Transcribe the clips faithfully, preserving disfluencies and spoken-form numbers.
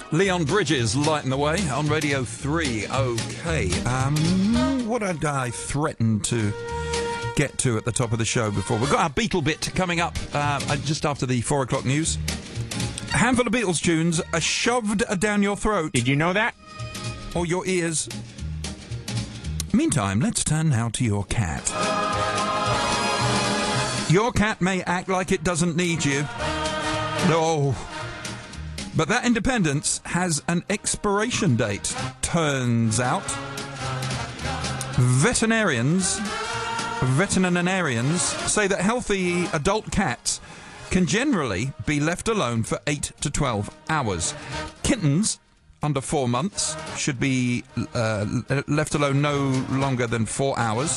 Leon Bridges lighting the way on Radio three. OK. Um, what did I threaten to get to at the top of the show before? We've got our Beatle bit coming up uh, just after the four o'clock news. A handful of Beatles tunes are shoved down your throat. Did you know that? Or your ears. Meantime, let's turn now to your cat. Your cat may act like it doesn't need you. No. But that independence has an expiration date, turns out. Veterinarians, veterinarians say that healthy adult cats can generally be left alone for eight to twelve hours. Kittens under four months should be uh, left alone no longer than four hours.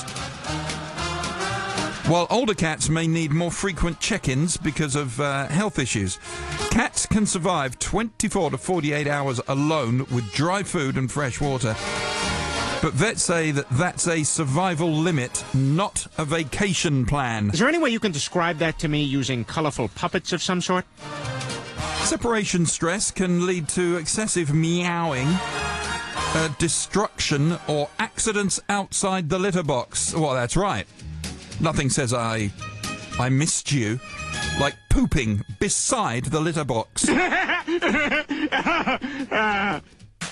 While older cats may need more frequent check-ins because of uh, health issues. Cats can survive twenty-four to forty-eight hours alone with dry food and fresh water. But vets say that that's a survival limit, not a vacation plan. Is there any way you can describe that to me using colourful puppets of some sort? Separation stress can lead to excessive meowing, uh, destruction, or accidents outside the litter box. Well, that's right. Nothing says I... I missed you like pooping beside the litter box.